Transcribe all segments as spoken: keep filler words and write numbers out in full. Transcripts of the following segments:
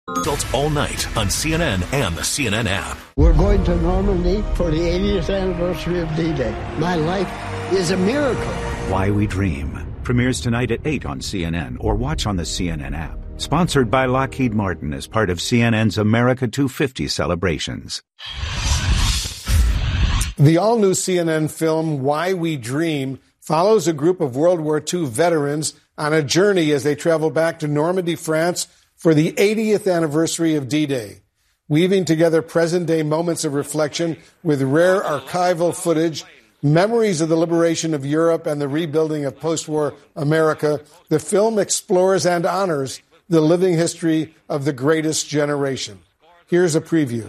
Results all night on C N N and the C N N app. We're going to Normandy for the eightieth anniversary of D-Day. My life is a miracle. Why We Dream premieres tonight at eight on C N N or watch on the C N N app. Sponsored by Lockheed Martin as part of C N N's America two fifty celebrations. The all-new C N N film Why We Dream follows a group of World War Two veterans on a journey as they travel back to Normandy, France for the eightieth anniversary of D-Day, weaving together present-day moments of reflection with rare archival footage, memories of the liberation of Europe and the rebuilding of post-war America. The film explores and honors the living history of the greatest generation. Here's a preview.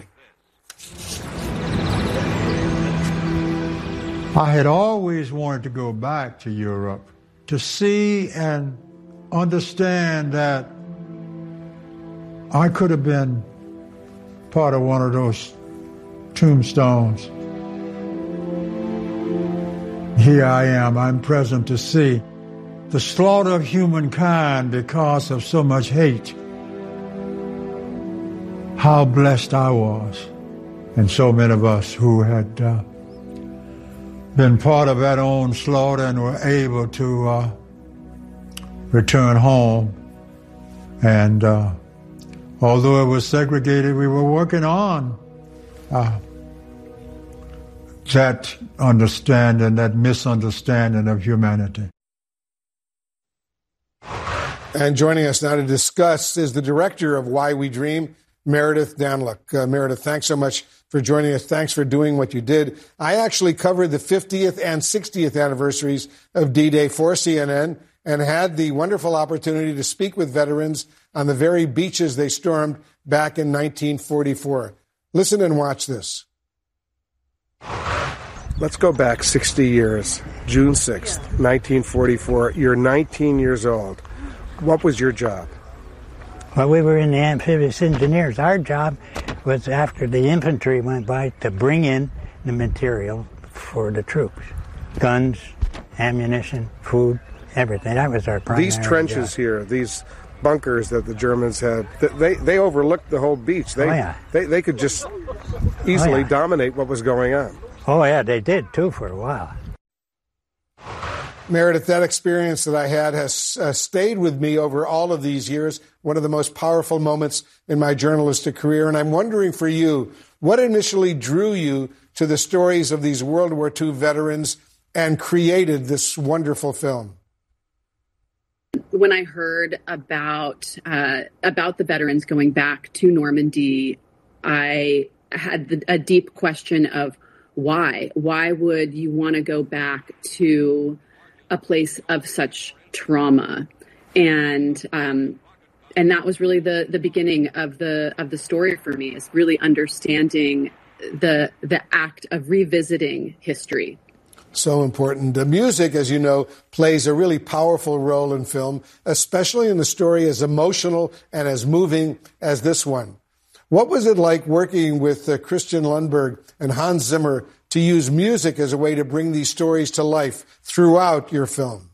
I had always wanted to go back to Europe to see and understand that I could have been part of one of those tombstones. Here I am, I'm present to see the slaughter of humankind because of so much hate. How blessed I was, and so many of us who had uh, been part of that own slaughter and were able to uh, return home. And uh, although it was segregated, we were working on uh, that understanding, that misunderstanding of humanity. And joining us now to discuss is the director of Why We Dream, Meredith Danluck. Uh, Meredith, thanks so much for joining us. Thanks for doing what you did. I actually covered the fiftieth and sixtieth anniversaries of D-Day for C N N and had the wonderful opportunity to speak with veterans on the very beaches they stormed back in nineteen forty-four. Listen and watch this. Let's go back sixty years, June sixth, nineteen forty-four. You're nineteen years old. What was your job? Well, we were in the amphibious engineers. Our job was, after the infantry went by, to bring in the material for the troops. Guns, ammunition, food, everything. That was our primary These trenches job. here, these bunkers that the Germans had, they they overlooked the whole beach. They, oh, yeah. they, they could just easily oh, yeah. dominate what was going on. Oh, yeah, they did, too, for a while. Meredith, that experience that I had has uh, stayed with me over all of these years, one of the most powerful moments in my journalistic career. And I'm wondering for you, what initially drew you to the stories of these World War Two veterans and created this wonderful film? When I heard about uh, about the veterans going back to Normandy, I had the, a deep question of why. Why would you want to go back to a place of such trauma? And um, and that was really the the beginning of the of the story for me, is really understanding the the act of revisiting history. So important. The music, as you know, plays a really powerful role in film, especially in the story as emotional and as moving as this one. What was it like working with uh, Christian Lundberg and Hans Zimmer to use music as a way to bring these stories to life throughout your film?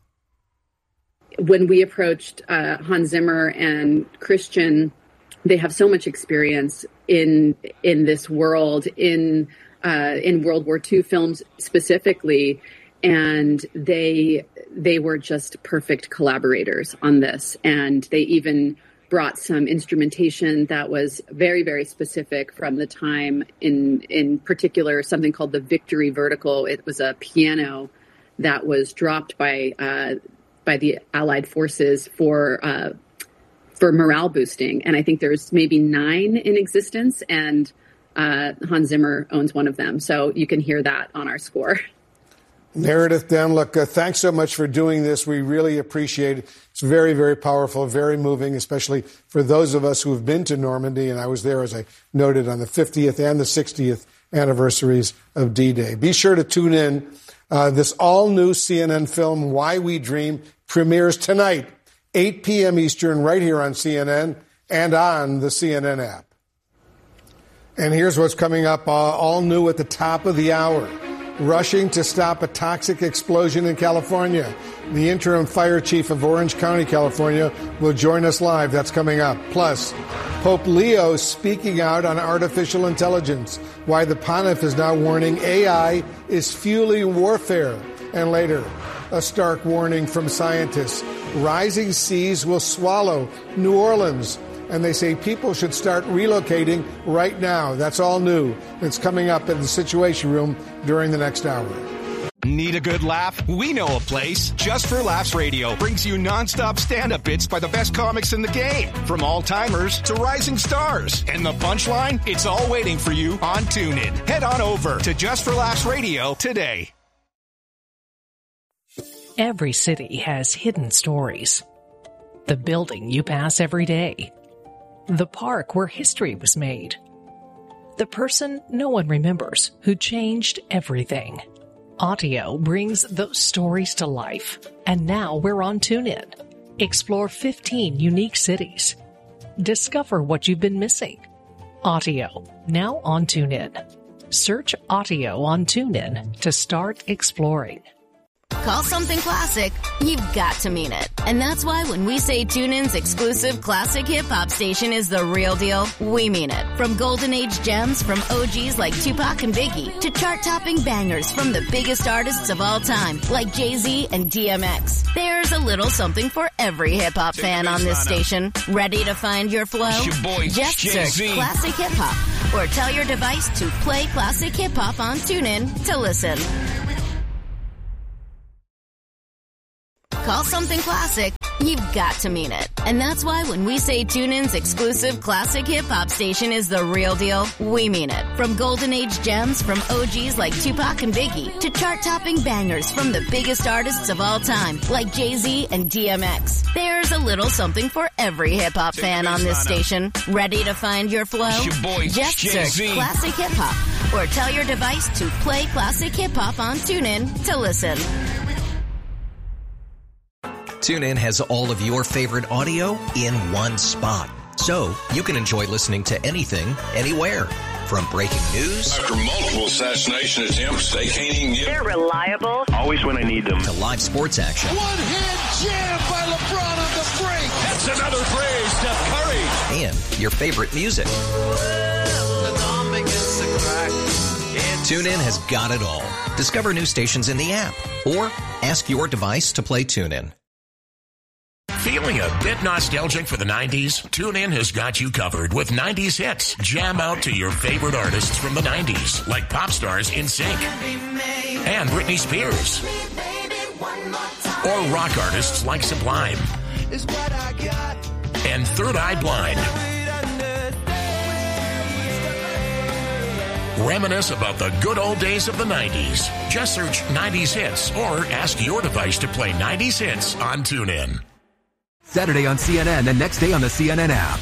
When we approached uh, Hans Zimmer and Christian, they have so much experience in in this world, in uh, in World War Two films specifically, and they they were just perfect collaborators on this. And they even brought some instrumentation that was very, very specific from the time, in in particular, something called the Victory Vertical. It was a piano that was dropped by uh, by the Allied forces for uh, for morale boosting. And I think there's maybe nine in existence, and uh, Hans Zimmer owns one of them. So you can hear that on our score. Meredith Danluck, uh, thanks so much for doing this. We really appreciate it. It's very, very powerful, very moving, especially for those of us who have been to Normandy. And I was there, as I noted, on the fiftieth and the sixtieth anniversaries of D-Day. Be sure to tune in. Uh, this all-new C N N film, Why We Dream, premieres tonight, eight p.m. Eastern, right here on C N N and on the C N N app. And here's what's coming up uh, all new at the top of the hour. rushing to stop a toxic explosion in California. The interim fire chief of Orange County, California, will join us live. That's coming up. Plus, Pope Leo speaking out on artificial intelligence, why the Pontiff is now warning A I is fueling warfare. And later, a stark warning from scientists. Rising seas will swallow New Orleans. And they say people should start relocating right now. That's all new. It's coming up in the Situation Room during the next hour. Need a good laugh? We know a place. Just for Laughs Radio brings you nonstop stand-up bits by the best comics in the game. From all-timers to rising stars. And the punchline? It's all waiting for you on TuneIn. Head on over to Just for Laughs Radio today. Every city has hidden stories. The building you pass every day. The park where history was made. The person no one remembers who changed everything. Audio brings those stories to life. And now we're on TuneIn. Explore fifteen unique cities. Discover what you've been missing. Audio, now on TuneIn. Search Audio on TuneIn to start exploring. Call something classic, you've got to mean it. And that's why when we say TuneIn's exclusive classic hip-hop station is the real deal, we mean it. From golden age gems from O Gs like Tupac and Biggie to chart-topping bangers from the biggest artists of all time like Jay-Z and D M X. There's a little something for every hip-hop fan on this station. Ready to find your flow? Your boy, Just Jay-Z. search Classic Hip-Hop or tell your device to play Classic Hip-Hop on TuneIn to listen. Call something classic, you've got to mean it. And that's why when we say TuneIn's exclusive classic hip-hop station is the real deal, we mean it. From golden age gems from O Gs like Tupac and Biggie to chart-topping bangers from the biggest artists of all time like Jay-Z and D M X. There's a little something for every hip-hop fan on this station. Ready to find your flow? Your boy, Just Jay-Z. search Classic Hip-Hop or tell your device to play Classic Hip-Hop on TuneIn to listen. TuneIn has all of your favorite audio in one spot. So you can enjoy listening to anything, anywhere. From breaking news. After multiple assassination attempts, they can't even get... They're reliable. Always when I need them. To live sports action. One-hand jam by LeBron on the break. That's another play, Steph Curry. And your favorite music. TuneIn has got it all. Discover new stations in the app. Or ask your device to play TuneIn. Feeling a bit nostalgic for the nineties? TuneIn has got you covered with nineties hits. Jam out to your favorite artists from the nineties, like pop stars NSYNC and Britney Spears, or rock artists like Sublime and Third Eye Blind. Reminisce about the good old days of the nineties. Just search nineties hits or ask your device to play nineties hits on TuneIn. Saturday on C N N and next day on the C N N app.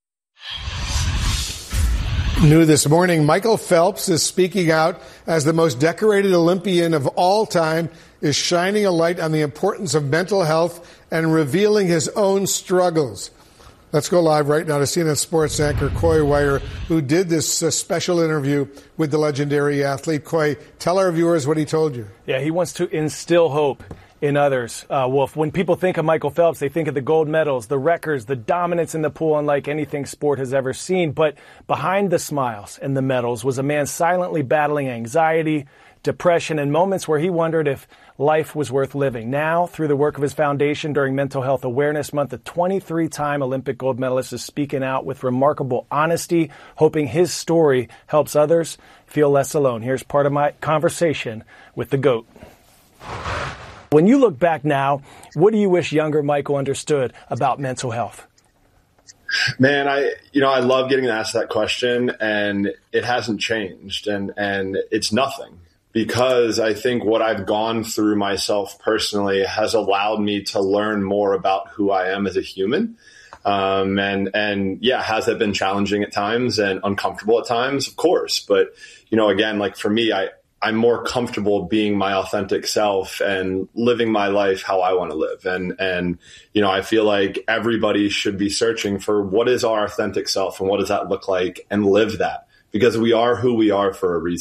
New this morning, Michael Phelps is speaking out as the most decorated Olympian of all time, is shining a light on the importance of mental health and revealing his own struggles. Let's go live right now to C N N Sports anchor Coy Wire, who did this uh, special interview with the legendary athlete. Coy, tell our viewers what he told you. Yeah, he wants to instill hope in others. Uh, Wolf, when people think of Michael Phelps, they think of the gold medals, the records, the dominance in the pool unlike anything sport has ever seen. But behind the smiles and the medals was a man silently battling anxiety, depression, and moments where he wondered if life was worth living. Now, through the work of his foundation during Mental Health Awareness Month, the twenty-three-time Olympic gold medalist is speaking out with remarkable honesty, hoping his story helps others feel less alone. Here's part of my conversation with the GOAT. When you look back now, what do you wish younger Michael understood about mental health? Man, I, you know, I love getting asked that question, and it hasn't changed, and, and it's nothing, because I think what I've gone through myself personally has allowed me to learn more about who I am as a human. Um, and, and yeah, has that been challenging at times and uncomfortable at times? Of course. But, you know, again, like for me, I, I'm more comfortable being my authentic self and living my life how I want to live. And, and, you know, I feel like everybody should be searching for what is our authentic self and what does that look like, and live that, because we are who we are for a reason.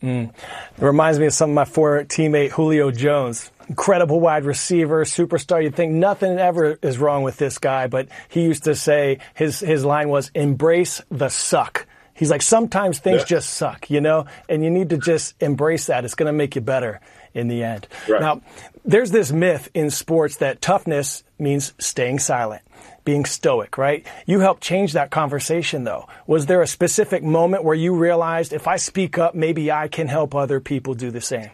Mm. It reminds me of some of my former teammate Julio Jones. Incredible wide receiver, superstar. You'd think nothing ever is wrong with this guy, but he used to say, his, his line was, embrace the suck. He's like, sometimes things yeah. just suck, you know, and you need to just embrace that. It's going to make you better in the end. Right. Now, there's this myth in sports that toughness means staying silent, being stoic, right? You helped change that conversation, though. Was there a specific moment where you realized, if I speak up, maybe I can help other people do the same?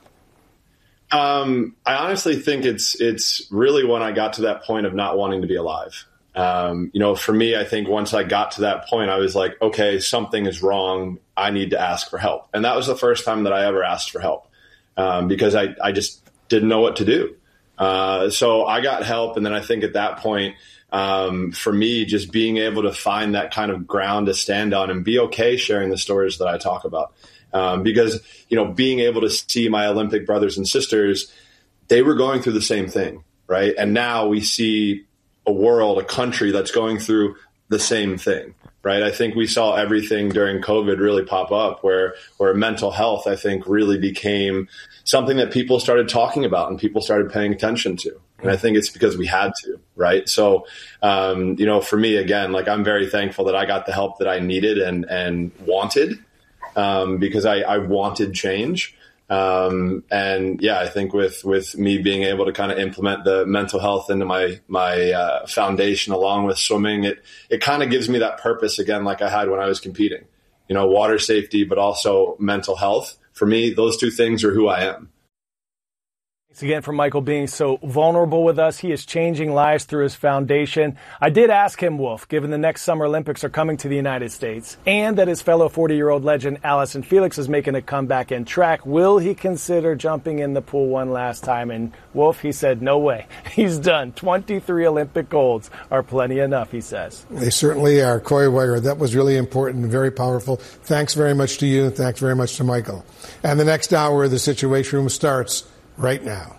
Um, I honestly think it's it's really when I got to that point of not wanting to be alive. Um, you know, for me, I think once I got to that point, I was like, okay, something is wrong. I need to ask for help. And that was the first time that I ever asked for help, um, because I, I just didn't know what to do. Uh, so I got help. And then I think at that point, um, for me, just being able to find that kind of ground to stand on and be okay sharing the stories that I talk about. Um, because, you know, being able to see my Olympic brothers and sisters, they were going through the same thing, right? And now we see a world, a country that's going through the same thing, right? I think we saw everything during COVID really pop up where, where mental health, I think, really became something that people started talking about and people started paying attention to. And I think it's because we had to, right? So, um, you know, for me, again, like I'm very thankful that I got the help that I needed and, and wanted. Um, because I, I wanted change. Um, and yeah, I think with, with me being able to kind of implement the mental health into my, my, uh, foundation along with swimming, it, it kind of gives me that purpose again, like I had when I was competing, you know, water safety, but also mental health. For me, those two things are who I am. Thanks again for Michael being so vulnerable with us. He is changing lives through his foundation. I did ask him, Wolf, given the next Summer Olympics are coming to the United States and that his fellow forty-year-old legend Allison Felix is making a comeback in track, will he consider jumping in the pool one last time? And Wolf, he said, no way. He's done. twenty-three Olympic golds are plenty enough, he says. They certainly are. Coy Weyer, that was really important and very powerful. Thanks very much to you and thanks very much to Michael. And the next hour of the Situation Room starts right now.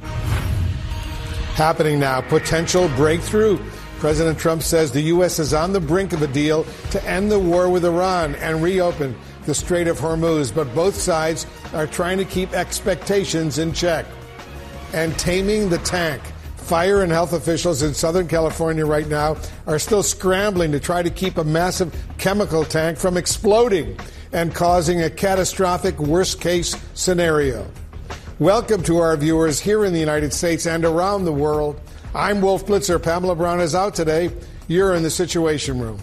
Happening now, potential breakthrough. President Trump says the U S is on the brink of a deal to end the war with Iran and reopen the Strait of Hormuz, but both sides are trying to keep expectations in check. And taming the tank. Fire and health officials in Southern California right now are still scrambling to try to keep a massive chemical tank from exploding and causing a catastrophic worst-case scenario. Welcome to our viewers here in the United States and around the world. I'm Wolf Blitzer. Pamela Brown is out today. You're in the Situation Room.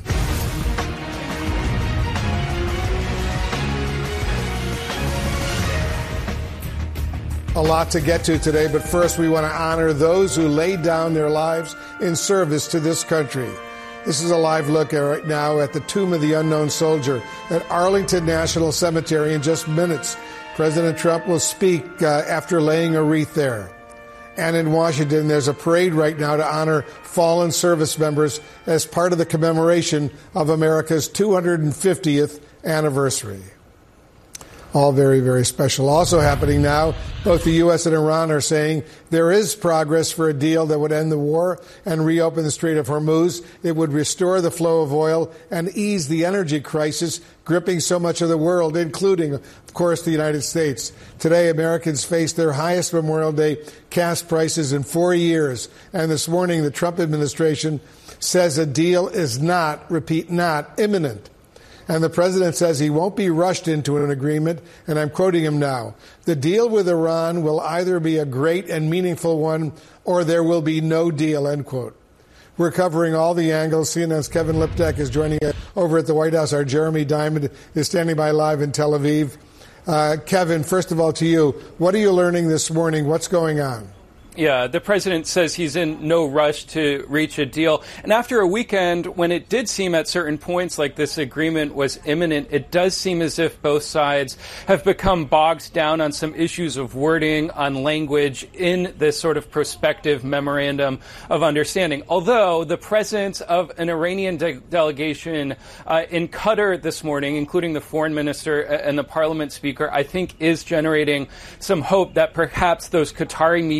A lot to get to today, but first we want to honor those who laid down their lives in service to this country. This is a live look right now at the Tomb of the Unknown Soldier at Arlington National Cemetery in just minutes. President Trump will speak uh, after laying a wreath there. And in Washington, there's a parade right now to honor fallen service members as part of the commemoration of America's two hundred fiftieth anniversary. All very, very special. Also happening now, both the U S and Iran are saying there is progress for a deal that would end the war and reopen the Strait of Hormuz. It would restore the flow of oil and ease the energy crisis gripping so much of the world, including, of course, the United States. Today, Americans face their highest Memorial Day gas prices in four years. And this morning, the Trump administration says a deal is not, repeat, not imminent. And the president says he won't be rushed into an agreement, and I'm quoting him now. The deal with Iran will either be a great and meaningful one, or there will be no deal, end quote. We're covering all the angles. C N N's Kevin Liptak is joining us over at the White House. Our Jeremy Diamond is standing by live in Tel Aviv. Uh, Kevin, first of all to you, what are you learning this morning? What's going on? Yeah, the president says he's in no rush to reach a deal. And after a weekend when it did seem at certain points like this agreement was imminent, it does seem as if both sides have become bogged down on some issues of wording, on language in this sort of prospective memorandum of understanding. Although the presence of an Iranian de- delegation uh, in Qatar this morning, including the foreign minister and the parliament speaker, I think is generating some hope that perhaps those Qatari mediators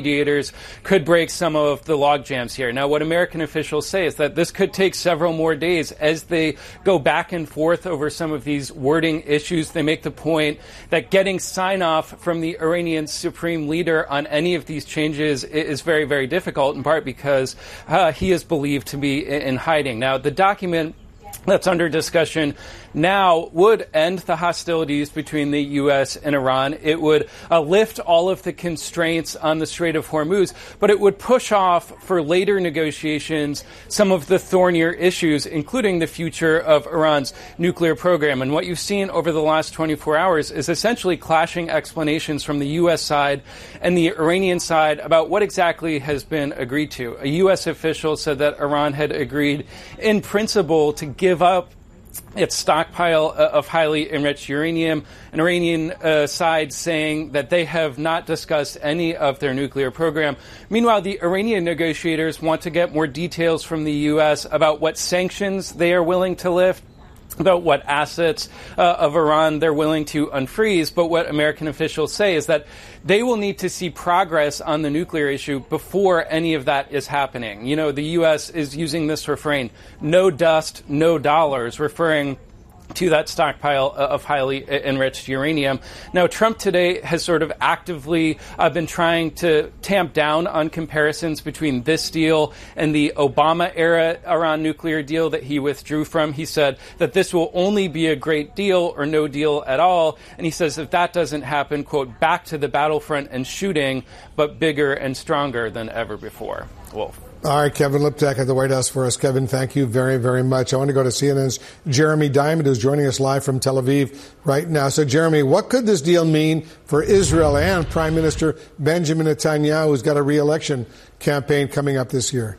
negotiators could break some of the logjams here. Now, what American officials say is that this could take several more days as they go back and forth over some of these wording issues. They make the point that getting sign-off from the Iranian supreme leader on any of these changes is very, very difficult, in part because uh, he is believed to be in hiding. Now, the document that's under discussion now would end the hostilities between the U S and Iran. It would uh, lift all of the constraints on the Strait of Hormuz, but it would push off for later negotiations some of the thornier issues, including the future of Iran's nuclear program. And what you've seen over the last twenty-four hours is essentially clashing explanations from the U S side and the Iranian side about what exactly has been agreed to. A U S official said that Iran had agreed in principle to give up its stockpile of highly enriched uranium. An Iranian uh, side saying that they have not discussed any of their nuclear program. Meanwhile, the Iranian negotiators want to get more details from the U S about what sanctions they are willing to lift, about what assets uh, of Iran they're willing to unfreeze. But what American officials say is that they will need to see progress on the nuclear issue before any of that is happening. You know, the U S is using this refrain, no dust, no dollars, referring to that stockpile of highly enriched uranium. Now, Trump today has sort of actively uh, been trying to tamp down on comparisons between this deal and the Obama-era Iran nuclear deal that he withdrew from. He said that this will only be a great deal or no deal at all. And he says if that doesn't happen, quote, back to the battlefront and shooting, but bigger and stronger than ever before. Wolf. All right, Kevin Liptak at the White House for us. Kevin, thank you very, very much. I want to go to C N N's Jeremy Diamond, who's joining us live from Tel Aviv right now. So, Jeremy, what could this deal mean for Israel and Prime Minister Benjamin Netanyahu, who's got a re-election campaign coming up this year?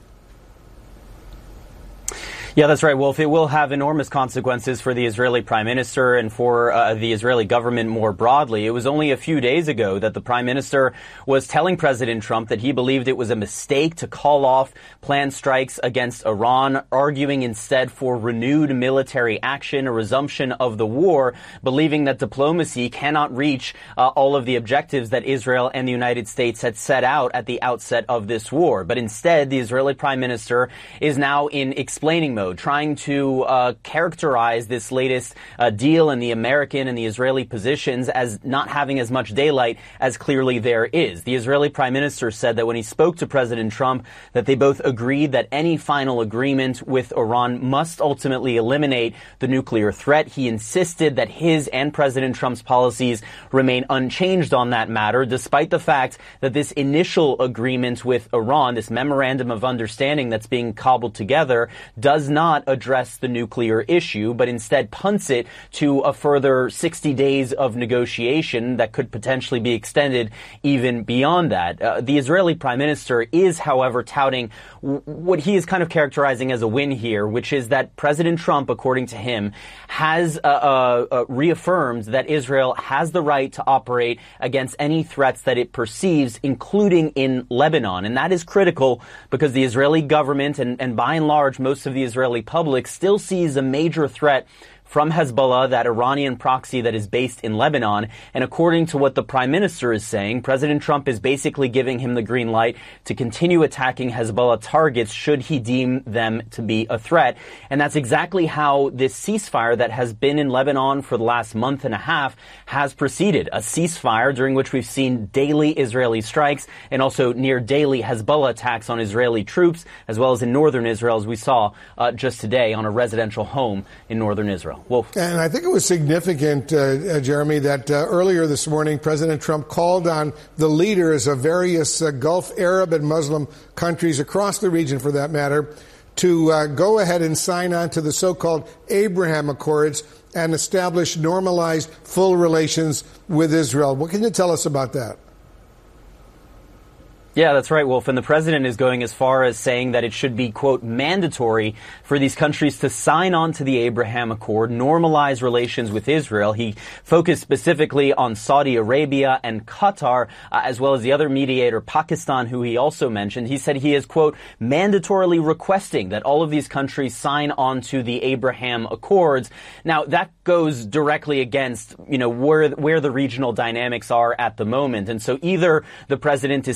Yeah, that's right, Wolf. It will have enormous consequences for the Israeli prime minister and for uh, the Israeli government more broadly. It was only a few days ago that the prime minister was telling President Trump that he believed it was a mistake to call off planned strikes against Iran, arguing instead for renewed military action, a resumption of the war, believing that diplomacy cannot reach uh, all of the objectives that Israel and the United States had set out at the outset of this war. But instead, the Israeli prime minister is now in explaining mode, trying to uh, characterize this latest uh, deal and the American and the Israeli positions as not having as much daylight as clearly there is. The Israeli prime minister said that when he spoke to President Trump, that they both agreed that any final agreement with Iran must ultimately eliminate the nuclear threat. He insisted that his and President Trump's policies remain unchanged on that matter, despite the fact that this initial agreement with Iran, this memorandum of understanding that's being cobbled together, does not address the nuclear issue, but instead punts it to a further sixty days of negotiation that could potentially be extended even beyond that. Uh, the Israeli prime minister is, however, touting w- what he is kind of characterizing as a win here, which is that President Trump, according to him, has uh, uh, uh, reaffirmed that Israel has the right to operate against any threats that it perceives, including in Lebanon. And that is critical because the Israeli government and, and by and large, most of the Israeli public still sees a major threat from Hezbollah, that Iranian proxy that is based in Lebanon. And according to what the prime minister is saying, President Trump is basically giving him the green light to continue attacking Hezbollah targets should he deem them to be a threat. And that's exactly how this ceasefire that has been in Lebanon for the last month and a half has proceeded. A ceasefire during which we've seen daily Israeli strikes and also near daily Hezbollah attacks on Israeli troops, as well as in northern Israel, as we saw uh, just today on a residential home in northern Israel. Wolf. And I think it was significant, uh, uh, Jeremy, that uh, earlier this morning, President Trump called on the leaders of various uh, Gulf Arab and Muslim countries across the region, for that matter, to uh, go ahead and sign on to the so-called Abraham Accords and establish normalized full relations with Israel. What can you tell us about that? Yeah, that's right, Wolf. And the president is going as far as saying that it should be, quote, mandatory for these countries to sign on to the Abraham Accord, normalize relations with Israel. He focused specifically on Saudi Arabia and Qatar, uh, as well as the other mediator, Pakistan, who he also mentioned. He said he is, quote, mandatorily requesting that all of these countries sign on to the Abraham Accords. Now, that goes directly against, you know, where, where the regional dynamics are at the moment. And so either the president is fundamentally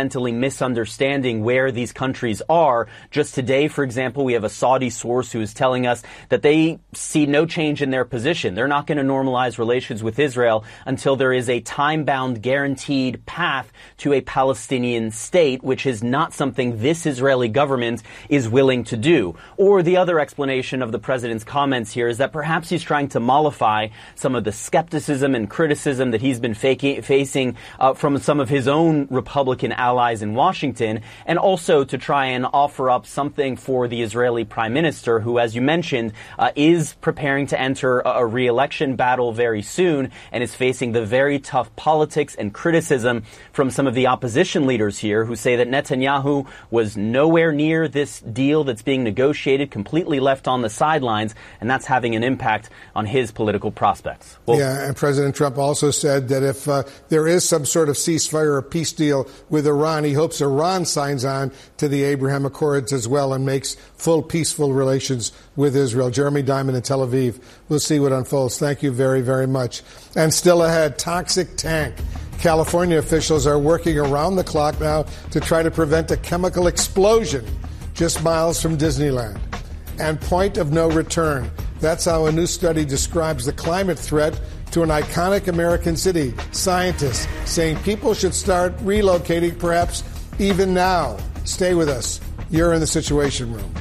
fundamentally misunderstanding where these countries are. Just today, for example, we have a Saudi source who is telling us that they see no change in their position. They're not going to normalize relations with Israel until there is a time-bound, guaranteed path to a Palestinian state, which is not something this Israeli government is willing to do. Or the other explanation of the president's comments here is that perhaps he's trying to mollify some of the skepticism and criticism that he's been faking, facing uh, from some of his own Republican allies in Washington, and also to try and offer up something for the Israeli prime minister, who, as you mentioned, uh, is preparing to enter a, a re-election battle very soon and is facing the very tough politics and criticism from some of the opposition leaders here who say that Netanyahu was nowhere near this deal that's being negotiated, completely left on the sidelines, and that's having an impact on his political prospects. Well, yeah, and President Trump also said that if uh, there is some sort of ceasefire or peace deal with Iran, he hopes Iran signs on to the Abraham Accords as well and makes full peaceful relations with Israel. Jeremy Diamond in Tel Aviv. We'll see what unfolds. Thank you very, very much. And still ahead, toxic tank. California officials are working around the clock now to try to prevent a chemical explosion just miles from Disneyland. And point of no return. That's how a new study describes the climate threat to an iconic American city. Scientists saying people should start relocating perhaps even now. Stay with us. You're in the Situation Room.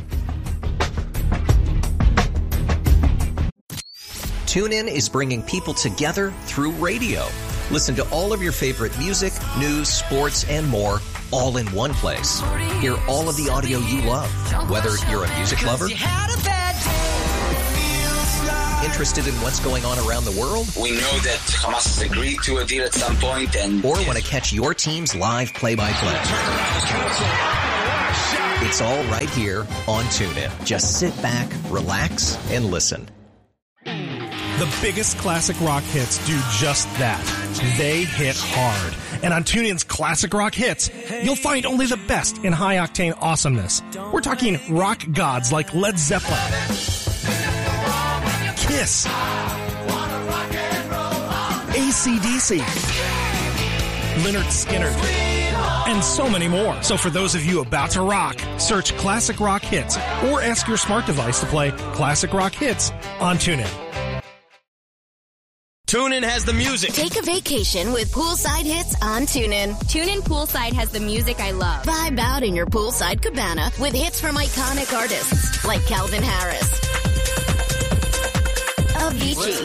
TuneIn is bringing people together through radio. Listen to all of your favorite music, news, sports, and more, all in one place. Hear all of the audio you love, whether you're a music lover, interested in what's going on around the world. We know that Hamas has agreed to a deal at some point, and or want to catch your team's live play-by-play. It's all right here on TuneIn. Just sit back, relax, and listen. The biggest classic rock hits do just that. They hit hard. And on TuneIn's Classic Rock Hits, you'll find only the best in high-octane awesomeness. We're talking rock gods like Led Zeppelin, Kiss, A C D C, Lynyrd Skynyrd, and so many more. So for those of you about to rock, search Classic Rock Hits or ask your smart device to play Classic Rock Hits on TuneIn. TuneIn has the music. Take a vacation with Poolside Hits on TuneIn. TuneIn Poolside has the music I love. Vibe out in your poolside cabana with hits from iconic artists like Calvin Harris, Avicii,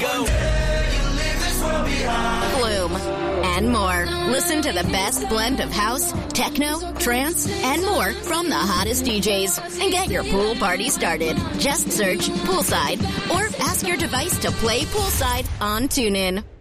Flume, and more. Listen to the best blend of house, techno, trance, and more from the hottest D Js. And get your pool party started. Just search Poolside or ask your device to play Poolside on TuneIn.